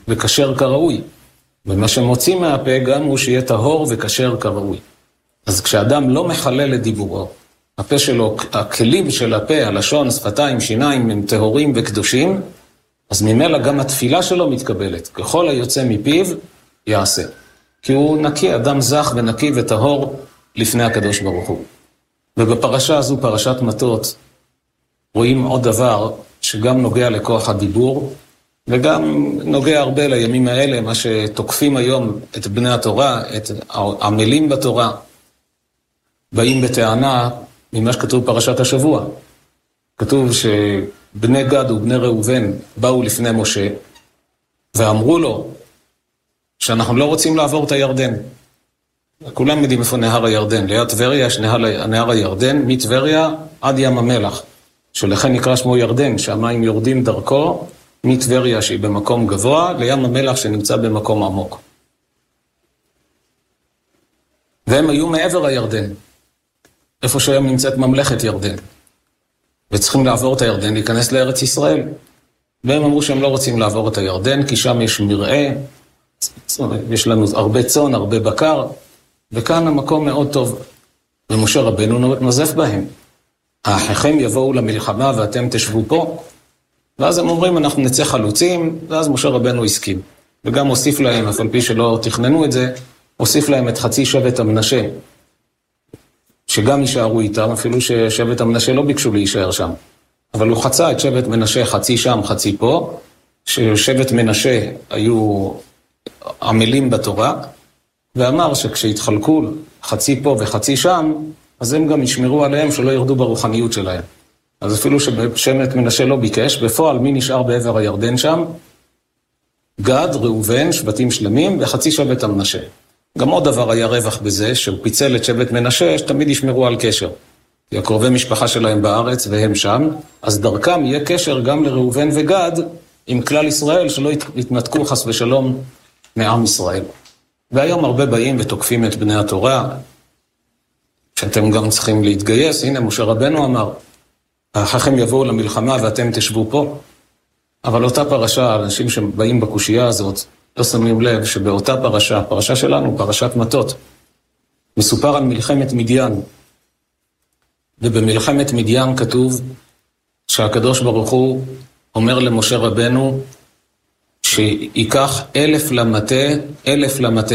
וכשר כראוי. ומה שמוציא מהפה גם הוא שיהיה טהור וכשר כראוי. אז כשאדם לא מחלל את דיבורו, הפה שלו, הכלים של הפה, הלשון, שפתיים, שיניים, הם טהורים וקדושים, אז ממילא גם התפילה שלו מתקבלת. ככל היוצא מפיו יעשה. כי הוא נקי, אדם זך ונקי וטהור לפני הקדוש ברוך הוא. ובפרשה הזו, פרשת מטות, רואים עוד דבר שגם נוגע לכוח הדיבור, וגם נוגע הרבה לימים האלה, מה שתוקפים היום את בני התורה, את העמלים בתורה, באים בטענה ממה שכתוב פרשת השבוע. כתוב שבני גד ובני ראובן באו לפני משה, ואמרו לו שאנחנו לא רוצים לעבור את הירדן. כולם יודעים איפה נהר הירדן. ליד טבריה יש נהר הירדן, מטבריה עד ים המלח, שלכן נקרא שמו ירדן, שהמים יורדים דרכו, מטבריה שהיא במקום גבוה, לים המלח שנמצא במקום עמוק. והם היו מעבר הירדן, איפה שהיום נמצאת ממלכת ירדן. וצריכים לעבור את הירדן, להיכנס לארץ ישראל. והם אמרו שהם לא רוצים לעבור את הירדן, כי שם יש מרעה, יש לנו הרבה צאן, הרבה בקר, וכאן המקום מאוד טוב. ומשה רבנו נוזף בהם. האחיכם יבואו למלחמה ואתם תשבו פה. ואז הם אומרים, אנחנו נצא חלוצים, ואז משה רבנו הסכים. וגם הוסיף להם, אף על פי שלא תכננו את זה, הוסיף להם את חצי שבט המנשה, שגם יישארו איתם, אפילו ששבט המנשה לא ביקשו להישאר שם. אבל הוא חצה את שבט מנשה חצי שם, חצי פה, ששבט מנשה היו עמלים בתורה, ואמר שכשהתחלקו חצי פה וחצי שם, אז הם גם ישמרו עליהם שלא ירדו ברוחניות שלהם. אז אפילו שבשבט מנשה לא ביקש, בפועל מי נשאר בעבר הירדן שם? גד, ראובן, שבטים שלמים וחצי שבט המנשה. גם עוד דבר היה רווח בזה, שהוא פיצל את שבט מנשה, שתמיד ישמרו על קשר. כי הקרובי משפחה שלהם בארץ והם שם, אז דרכם יהיה קשר גם לראובן וגד עם כלל ישראל, שלא יתנתקו חס ושלום מעם ישראל. והיום הרבה באים ותוקפים את בני התורה, שאתם גם צריכים להתגייס. הנה, משה רבנו אמר, האחיכם יבואו למלחמה ואתם תשבו פה. אבל אותה פרשה, אנשים שבאים בקושייה הזאת, לא שמים לב שבאותה פרשה, פרשה שלנו, פרשת מטות, מסופר על מלחמת מדיין. ובמלחמת מדיין כתוב שהקדוש ברוך הוא אומר למשה רבנו שיקח 1,000 למטה, 1,000 למטה.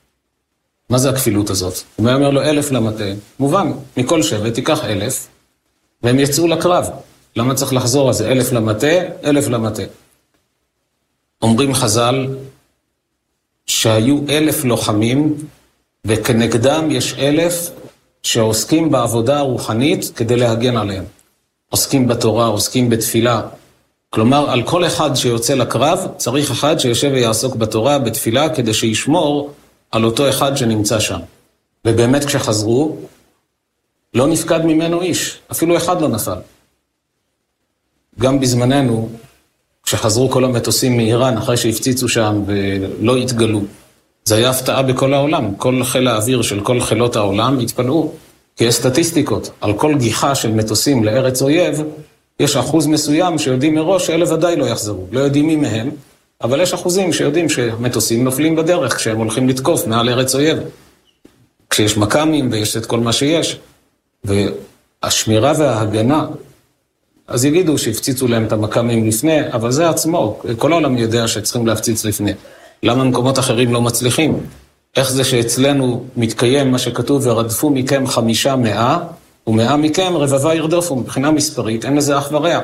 מה זה הכפילות הזאת? הוא אומר לו 1,000 למטה. מובן, מכל שבט תיקח 1,000, והם יצאו לקרב. למה צריך לחזור על זה? 1,000 למטה, 1,000 למטה. אומרים חז"ל שהיו 1,000 לוחמים, וכנגדם יש 1,000 שעוסקים בעבודה הרוחנית כדי להגן עליהם. עוסקים בתורה, עוסקים בתפילה. כלומר, על כל אחד שיוצא לקרב, צריך אחד שיושב ויעסוק בתורה, בתפילה, כדי שישמור על אותו אחד שנמצא שם. ובאמת כשחזרו, לא נפקד ממנו איש, אפילו אחד לא נפל. גם בזמננו, כשחזרו כל המטוסים מאיראן, אחרי שהפציצו שם ולא התגלו, זה היה הפתעה בכל העולם. כל חיל האוויר של כל חילות העולם התפלאו, כי יש סטטיסטיקות. על כל גיחה של מטוסים לארץ אויב, יש אחוז מסוים שיודעים מראש שאלה ודאי לא יחזרו. לא יודעים מי מהם, אבל יש אחוזים שיודעים שמטוסים נופלים בדרך כשהם הולכים לתקוף מעל ארץ אויב. כשיש מקמים ויש את כל מה שיש. והשמירה וההגנה, אז יגידו שהפציצו להם את המקמים לפני, אבל זה עצמו, כל העולם יודע שצריכים להפציץ לפני. למה מקומות אחרים לא מצליחים? איך זה שאצלנו מתקיים מה שכתוב, ורדפו מכם 500, ו100 מכם רבבה ירדפו, מבחינה מספרית, אין לזה אח ורע.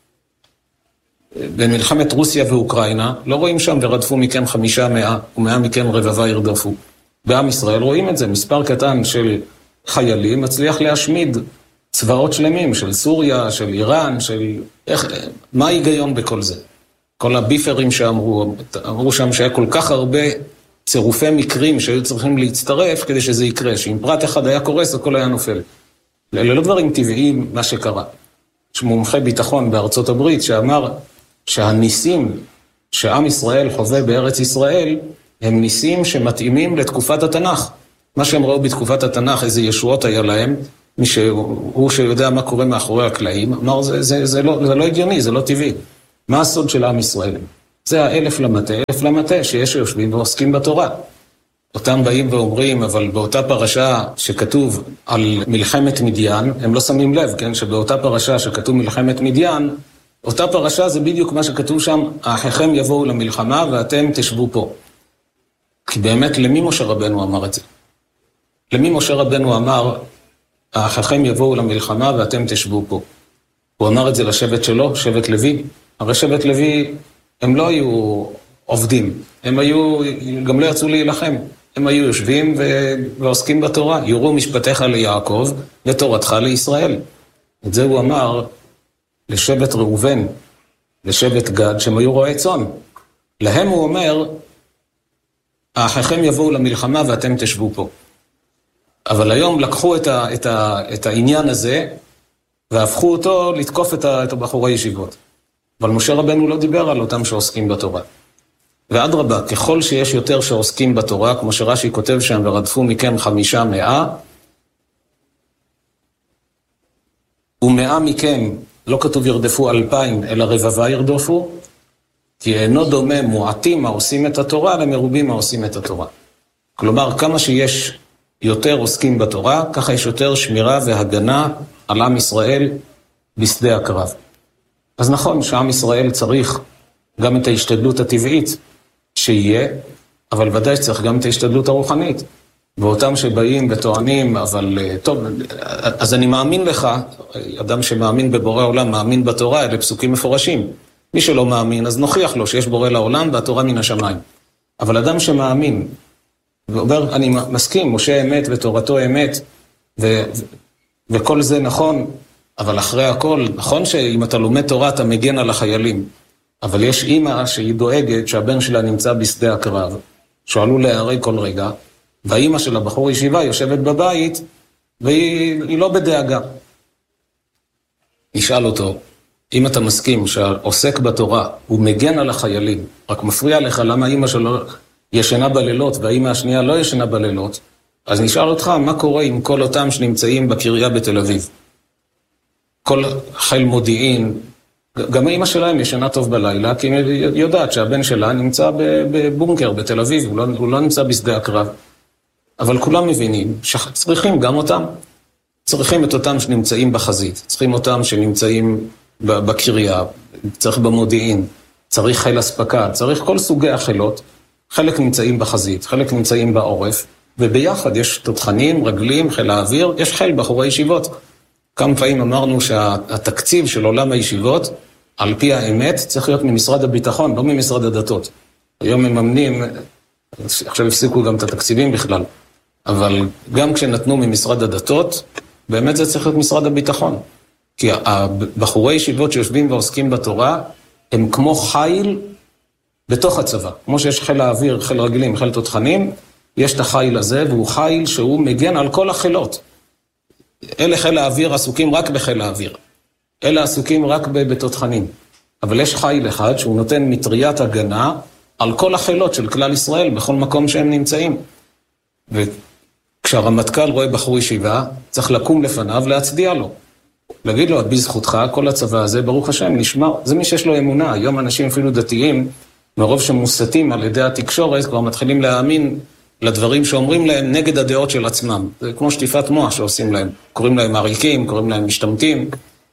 במלחמת רוסיה ואוקראינה, לא רואים שם ורדפו מכם 500, ו100 מכם רבבה ירדפו. בעם ישראל רואים את זה, מספר קטן של חיילים מצליח להשמיד צבאות שלמים של סוריה, של איראן, מה ההיגיון בכל זה? כל הביפרים אמרו שם שהיה כל כך הרבה צירופי מקרים שהיו צריכים להצטרף כדי שזה יקרה, שאם פרט אחד היה קורס, הכל היה נופל. אלה לא דברים טבעיים מה שקרה. יש מומחה ביטחון בארצות הברית שאמר שהניסים שעם ישראל חווה בארץ ישראל, הם ניסים שמתאימים לתקופת התנ"ך. מה שהם ראו בתקופת התנ"ך, איזה ישועות היה להם, מי שהוא שיודע מה קורה מאחורי הקלעים, אמר זה לא הגיוני, זה לא טבעי. מה הסוד של עם ישראל? זה האלף למטה, אלף למטה שיש שיושבים ועוסקים בתורה. אותם באים ואומרים, אבל באותה פרשה שכתוב על מלחמת מדיין, הם לא שמים לב, כן? שבאותה פרשה שכתוב מלחמת מדיין, אותה פרשה זה בדיוק מה שכתוב שם, האחיכם יבואו למלחמה ואתם תשבו פה. כי באמת, למי משה רבנו אמר את זה? למי משה רבנו אמר, האחיכם יבואו למלחמה ואתם תשבו פה? הוא אמר את זה לשבט שלו, שבט לוי. הרי שבט לוי, הם לא היו עובדים, הם היו, גם לא יצאו להילחם. הם היו יושבים ועוסקים בתורה. יורו משפטיך ליעקב ותורתך לישראל. את זה הוא אמר לשבט ראובן, לשבט גד, שהם היו רועי צאן. להם הוא אומר, האחיכם יבואו למלחמה ואתם תשבו פה. אבל היום לקחו את העניין הזה, והפכו אותו לתקוף את הבחורי ישיבות. אבל משה רבנו לא דיבר על אותם שעוסקים בתורה. ואדרבה, ככל שיש יותר שעוסקים בתורה, כמו שרש"י כותב שם, ורדפו מכם 500, ו100 מכם, לא כתוב ירדפו 2,000, אלא רבבה ירדפו, כי אינו דומה מועטים העושים את התורה, למרובים העושים את התורה. כלומר, כמה שיש יותר עוסקים בתורה, ככה יש יותר שמירה והגנה על עם ישראל בשדה הקרב. אז נכון שעם ישראל צריך גם את ההשתדלות הטבעית שיהיה, אבל ודאי שצריך גם את ההשתדלות הרוחנית. ואותם שבאים וטוענים, אבל טוב, אז אני מאמין לך, אדם שמאמין בבורא עולם, מאמין בתורה, אלה פסוקים מפורשים. מי שלא מאמין, אז נוכיח לו שיש בורא לעולם והתורה מן השמיים. אבל אדם שמאמין, ואומר, אני מסכים, משה אמת ותורתו אמת, וכל זה נכון, אבל אחרי הכל, נכון שאם אתה לומד תורה אתה מגן על החיילים, אבל יש אימא שהיא דואגת שהבן שלה נמצא בשדה הקרב, שהוא עלול להיהרג כל רגע, והאימא של הבחור ישיבה יושבת בבית, והיא לא בדאגה. נשאל אותו, אם אתה מסכים שעוסק בתורה, הוא מגן על החיילים, רק מפריע לך למה האימא שלו ישנה בלילות, והאימא השנייה לא ישנה בלילות, אז נשאל אותך, מה קורה עם כל אותם שנמצאים בקריה בתל אביב? כל חיל מודיעין, גם האמא שלהם ישנה טוב בלילה, כי היא יודעת שהבן שלה נמצא בבונקר בתל אביב, הוא לא נמצא בשדה הקרב. אבל כולם מבינים שצריכים גם אותם. צריכים את אותם שנמצאים בחזית, צריכים אותם שנמצאים בקריה, צריך במודיעין, צריך חיל הספקה, צריך כל סוגי החילות. חלק נמצאים בחזית, חלק נמצאים בעורף, וביחד יש תותחנים, רגלים, חיל האוויר, יש חיל בחורי ישיבות. כמה פעמים אמרנו שהתקציב של עולם הישיבות, על פי האמת, צריך להיות ממשרד הביטחון, לא ממשרד הדתות. היום מממנים, עכשיו הפסיקו גם את התקציבים בכלל, אבל גם כשנתנו ממשרד הדתות, באמת זה צריך להיות משרד הביטחון. כי הבחורי ישיבות שיושבים ועוסקים בתורה, הם כמו חיל בתוך הצבא. כמו שיש חיל האוויר, חיל רגלים, חיל תותחנים, יש את החיל הזה, והוא חיל שהוא מגן על כל החילות. אלה חיל האוויר עסוקים רק בחיל האוויר. אלה עסוקים רק בתותחנים. אבל יש חיל אחד שהוא נותן מטריית הגנה על כל החילות של כלל ישראל, בכל מקום שהם נמצאים. וכשהרמטכ"ל רואה בחור ישיבה, צריך לקום לפניו להצדיע לו. להגיד לו, בזכותך, כל הצבא הזה, ברוך השם, נשמע. זה מי שיש לו אמונה. היום אנשים אפילו דתיים, מרוב שמוסתים על ידי התקשורת, כבר מתחילים להאמין לדברים שאומרים להם נגד הדעות של עצמם. זה כמו שטיפת מוח שעושים להם. קוראים להם עריקים, קוראים להם משתמטים.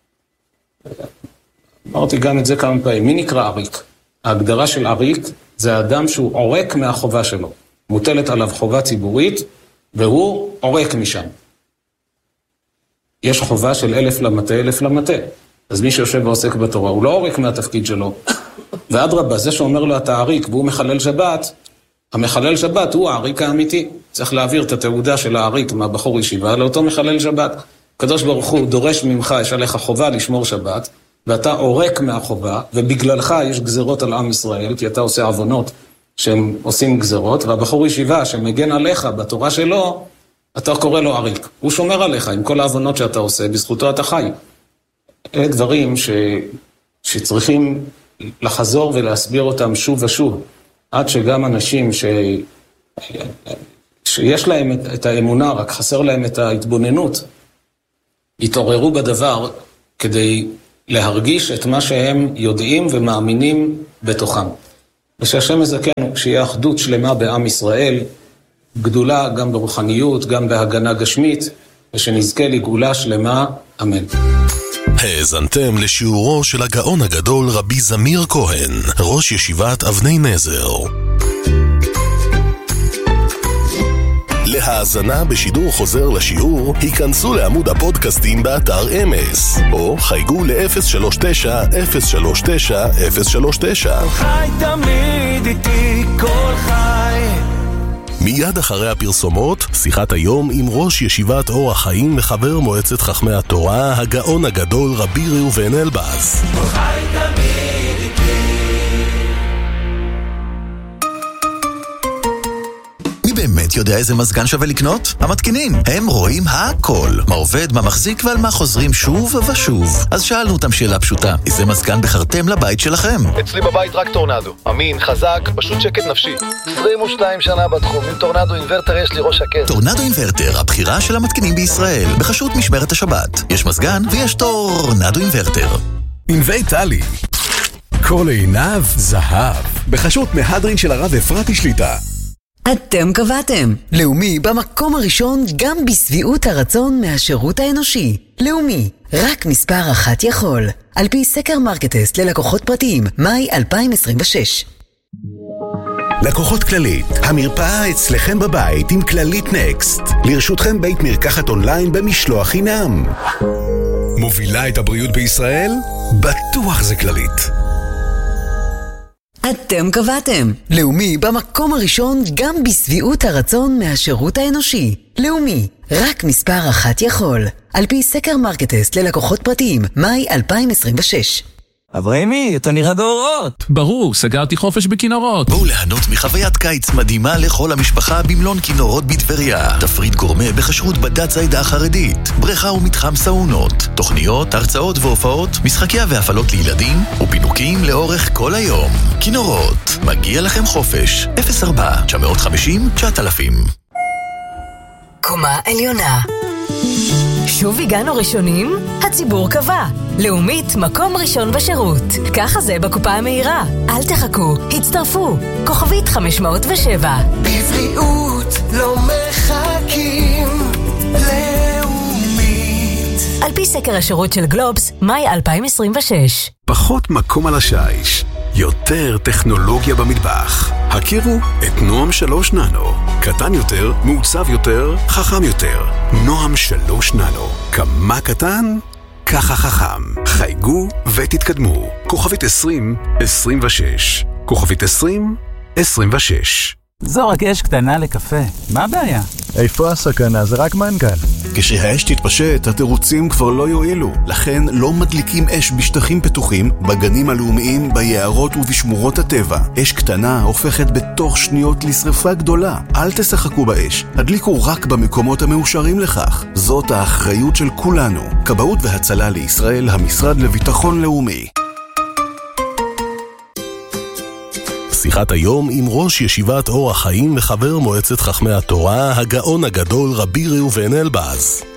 אמרתי גם את זה כמה פעמים. מי נקרא עריק? ההגדרה של עריק זה האדם שהוא עורק מהחובה שלו. מוטלת עליו חובה ציבורית, והוא עורק משם. יש חובה של 1,000 למטה, 1,000 למטה. אז מי שיושב ועוסק בתורה, הוא לא עורק מהתפקיד שלו. ואדרבה, זה שאומר לו אתה עריק והוא מחלל שבת, המחלל שבת הוא העריק האמיתי. צריך להעביר את התעודה של העריק מהבחור ישיבה לאותו מחלל שבת. הקדוש ברוך הוא דורש ממך, יש עליך חובה לשמור שבת, ואתה עורק מהחובה, ובגללך יש גזרות על עם ישראל, כי אתה עושה עוונות שהם עושים גזרות, והבחור ישיבה שמגן עליך בתורה שלו, אתה קורא לו עריק. הוא שומר עליך עם כל העוונות שאתה עושה, בזכותו אתה חי. אלה דברים שצריכים לחזור ולהסביר אותם שוב ושוב, עד שגם אנשים שיש להם את האמונה, רק חסר להם את ההתבוננות, יתעוררו בדבר כדי להרגיש את מה שהם יודעים ומאמינים בתוכם. ושהשם יזכנו, שיהיה אחדות שלמה בעם ישראל, גדולה גם ברוחניות, גם בהגנה גשמית, ושנזכה לגאולה שלמה, אמן. האזנתם לשיעורו של הגאון הגדול רבי זמיר כהן, ראש ישיבת אבני נזר. להאזנה בשידור חוזר לשיעור, היכנסו לעמוד הפודקאסטים באתר אמס, או חייגו ל-039-039-039. חי תמיד איתי כל חי. מיד אחרי הפרסומות, שיחת היום עם ראש ישיבת אור החיים וחבר מועצת חכמי התורה, הגאון הגדול רבי ראובן אלבז. חי תמיד איתי. מי באמת יודע איזה מזגן שווה לקנות? המתקינים. הם רואים הכל. מה עובד, מה מחזיק ועל מה חוזרים שוב ושוב. אז שאלנו אותם שאלה פשוטה. איזה מזגן בחרתם לבית שלכם? אצלי בבית רק טורנדו. אמין, חזק, פשוט שקט נפשי. 22 שנה בתחום. עם טורנדו אינברטר יש לי ראש שקט. טורנדו אינברטר, הבחירה של המתקינים בישראל. בחסות משמרת השבת. יש מזגן ויש טורנדו אינברטר. ענבי טלי. כל עיניו זהב. בחסות מהדרין של הרב אפרתי שליטה. אתם קבעתם. לאומי במקום הראשון גם בסביעות הרצון מהשירות האנושי. לאומי, רק מספר אחת יכול. על פי סקר מרקטסט ללקוחות פרטיים, מאי 2026. לקוחות כללית, המרפאה אצלכם בבית עם כללית נקסט. לרשותכם בית מרקחת אונליין במשלוח חינם. מובילה את הבריאות בישראל? בטוח זה כללית. אתם קבעתם. לאומי במקום הראשון גם בסביעות הרצון מהשירות האנושי. לאומי, רק מספר אחת יכול. על פי סקר מרקטסט ללקוחות פרטיים, מאי 2026. אברהימי, אתה נראה דורות. ברור, סגרתי חופש בכינורות. בואו ליהנות מחוויית קיץ מדהימה לכל המשפחה במלון כינורות בטבריה. תפריט גורמה בכשרות בדת העדה החרדית. בריכה ומתחם סאונות. תוכניות, הרצאות והופעות, משחקיה והפעלות לילדים ופינוקים לאורך כל היום. כינורות, מגיע לכם חופש. 04-950-9000. קומה עליונה. שוב הגענו ראשונים? הציבור קבע. לאומית, מקום ראשון בשירות. ככה זה בקופה המהירה. אל תחכו, הצטרפו. כוכבית 507. בבריאות לא מחכים. לאומית. על פי סקר השירות של גלובס, מאי 2026. פחות מקום על השיש. יותר טכנולוגיה במטבח. הכירו את נועם 3 ננו. קטן יותר, מעוצב יותר, חכם יותר. נועם 3 ננו. כמה קטן? ככה חכם. חייגו ותתקדמו. כוכבית 2026. כוכבית 2026. זו רק אש קטנה לקפה. מה הבעיה? איפה הסכנה? זה רק מנכ"ל. כשהאש תתפשט, התירוצים כבר לא יועילו. לכן לא מדליקים אש בשטחים פתוחים, בגנים הלאומיים, ביערות ובשמורות הטבע. אש קטנה הופכת בתוך שניות לשרפה גדולה. אל תשחקו באש. הדליקו רק במקומות המאושרים לכך. זאת האחריות של כולנו. כבאות והצלה לישראל, המשרד לביטחון לאומי. שיחת היום עם ראש ישיבת אור החיים וחבר מועצת חכמי התורה, הגאון הגדול רבי ראובן אלבז.